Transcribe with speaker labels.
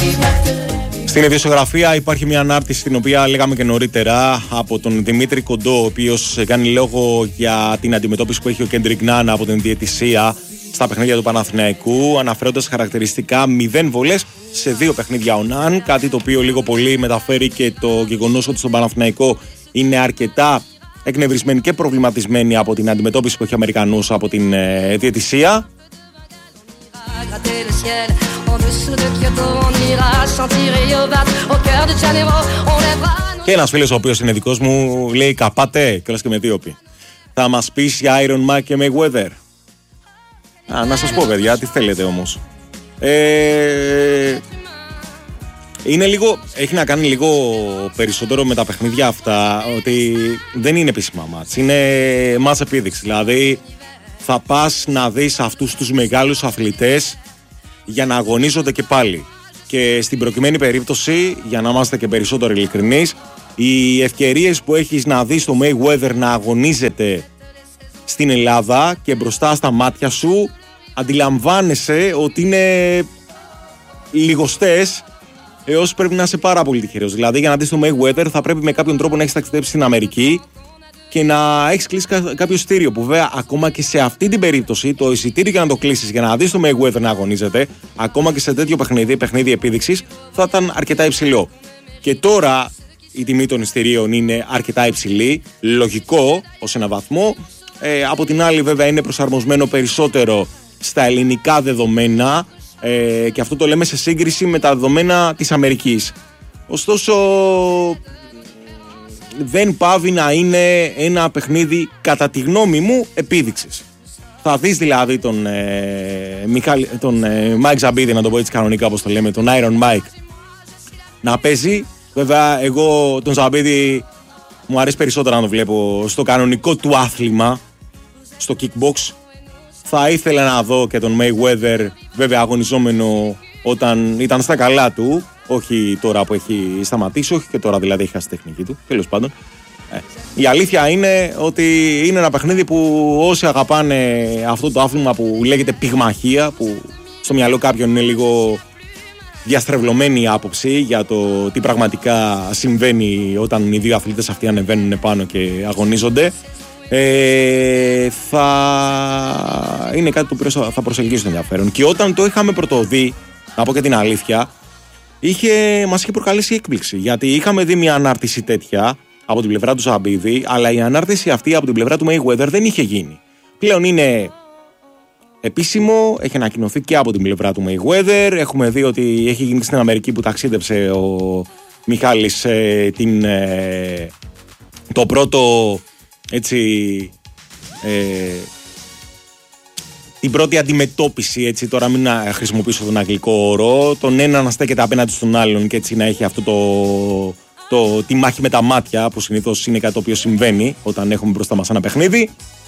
Speaker 1: Στην ειδησιογραφία υπάρχει μια ανάρτηση την οποία λέγαμε και νωρίτερα από τον Δημήτρη Κοντό, ο οποίος κάνει λόγο για την αντιμετώπιση που έχει ο Κέντρικ Ναν από την διαιτησία στα παιχνίδια του Παναθηναϊκού, αναφέροντας χαρακτηριστικά 0 βολές σε 2 παιχνίδια ο Ναν, κάτι το οποίο λίγο πολύ μεταφέρει και το γεγονός ότι στον Παναθηναϊκό είναι αρκετά εκνευρισμένοι και προβληματισμένοι από την αντιμετώπιση που έχει ο Αμερικανούς από την διαιτησία. Και ένας φίλος ο οποίος είναι δικός μου λέει καπάτε και όλας και με δίωπη. Θα μας πεις για Iron Mike και Mayweather? Να σας πω παιδιά, τι θέλετε όμως. Είναι λίγο, έχει να κάνει λίγο περισσότερο με τα παιχνίδια αυτά, ότι δεν είναι επίσημα μάτς, είναι μάτς επίδειξη. Δηλαδή θα πας να δεις αυτούς τους μεγάλους αθλητές για να αγωνίζονται και πάλι. Και στην προκειμένη περίπτωση, για να είμαστε και περισσότερο ειλικρινείς, οι ευκαιρίες που έχεις να δεις το Mayweather να αγωνίζεται στην Ελλάδα και μπροστά στα μάτια σου, αντιλαμβάνεσαι ότι είναι λιγοστές, έως πρέπει να είσαι πάρα πολύ τυχερός. Δηλαδή για να δεις το Mayweather θα πρέπει με κάποιον τρόπο να έχεις ταξιδέψει στην Αμερική και να έχεις κλείσει κάποιο εισιτήριο, που βέβαια ακόμα και σε αυτή την περίπτωση το εισιτήριο για να το κλείσεις για να δεις το Mayweather να αγωνίζεται, ακόμα και σε τέτοιο παιχνίδι επίδειξης, θα ήταν αρκετά υψηλό. Και τώρα η τιμή των εισιτηρίων είναι αρκετά υψηλή, λογικό ως ένα βαθμό. Από την άλλη βέβαια είναι προσαρμοσμένο περισσότερο στα ελληνικά δεδομένα, και αυτό το λέμε σε σύγκριση με τα δεδομένα της Αμερικής. Ωστόσο δεν πάβει να είναι ένα παιχνίδι, κατά τη γνώμη μου, επίδειξης. Θα δεις δηλαδή τον Mike Zabidi, να το πω έτσι κανονικά όπως το λέμε, τον Iron Mike, να παίζει. Βέβαια εγώ τον Zabidi μου αρέσει περισσότερο να το βλέπω στο κανονικό του άθλημα, στο kickbox. Θα ήθελα να δω και τον Mayweather βέβαια αγωνιζόμενο όταν ήταν στα καλά του, όχι τώρα που έχει σταματήσει, όχι και τώρα δηλαδή έχει χάσει τη τεχνική του, τέλος πάντων. Η αλήθεια είναι ότι είναι ένα παιχνίδι που όσοι αγαπάνε αυτό το άθλημα που λέγεται πυγμαχία, που στο μυαλό κάποιον είναι λίγο διαστρεβλωμένη η άποψη για το τι πραγματικά συμβαίνει όταν οι δύο αθλητές αυτοί ανεβαίνουν πάνω και αγωνίζονται, θα είναι κάτι το οποίο θα προσελκύσει το ενδιαφέρον. Και όταν το είχαμε πρωτοδεί, να πω και την αλήθεια, μας είχε προκαλέσει έκπληξη, γιατί είχαμε δει μια ανάρτηση τέτοια από την πλευρά του Zabidi, αλλά η ανάρτηση αυτή από την πλευρά του Mayweather δεν είχε γίνει. Πλέον είναι επίσημο, έχει ανακοινωθεί και από την πλευρά του Mayweather. Έχουμε δει ότι έχει γίνει στην Αμερική που ταξίδεψε ο Μιχάλης το πρώτο, έτσι, την πρώτη αντιμετώπιση, έτσι, τώρα μην χρησιμοποιήσω τον αγγλικό όρο, τον ένα να στέκεται απέναντι στον άλλον και έτσι να έχει αυτό τη μάχη με τα μάτια, που συνήθως είναι κάτι το οποίο συμβαίνει όταν έχουμε μπροστά μας ένα παιχνίδι.